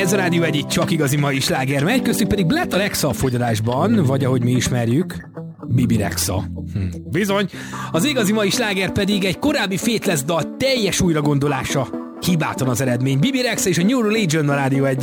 Ez a Rádió egyik csak igazi mai sláger megy, köztük pedig Blatt a Rexa a fogyalásban, vagy ahogy mi ismerjük, Bibi Rexa. Bizony, az igazi mai sláger pedig egy korábbi Faithless dal teljes újragondolása. Hibátlan az eredmény. Bibi Rexa és a New Religion a Rádió 1-en.